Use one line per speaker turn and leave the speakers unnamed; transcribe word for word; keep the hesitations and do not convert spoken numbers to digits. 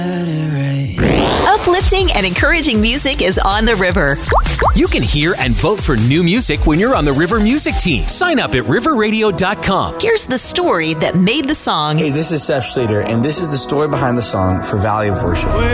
Uplifting and encouraging music is on the river.
You can hear and vote for new music when you're on the River Music Team. Sign up at river radio dot com.
Here's the story that made the song.
Hey, this is Seth Schrader, and this is the story behind the song for Valley of Worship.